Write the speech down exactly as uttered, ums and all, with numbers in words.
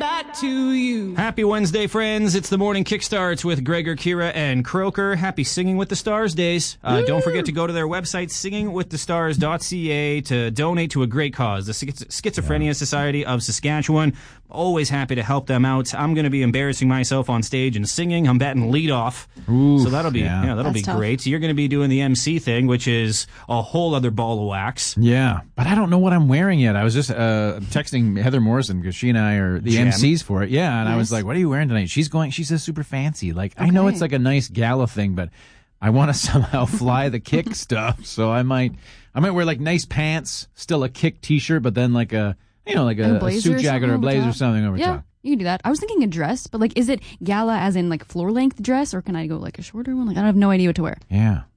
back to you. Happy Wednesday, friends. It's the Morning Kickstarts with Gregor, Kira, and Croker. Happy Singing with the Stars days. Uh, don't forget to go to their website, singing with the stars dot c a, to donate to a great cause, the Schiz- Schizophrenia yeah. Society of Saskatchewan. Always happy to help them out. I'm going to be embarrassing myself on stage and singing. I'm batting lead off. Oof, so that'll be yeah. yeah, that'll That's be tough. great. You're going to be doing the M C thing, which is a whole other ball of wax. Yeah, but I don't know what I'm wearing yet. I was just uh, texting Heather Morrison because she and I are the Gem. M Cs for it. Yeah, and Nice. I was like, "What are you wearing tonight?" She's going. She says super fancy. Like I know Okay. it's like a nice gala thing, but I want to somehow fly the kick stuff. So I might, I might wear like nice pants, still a kick T-shirt, but then like a, you know, like And a, a blazer suit jacket or a something over blazer or top? something over Yeah, top. you can do that. I was thinking a dress, but like, is it gala as in like floor length dress, or can I go like a shorter one? Like, I have no idea what to wear. Yeah.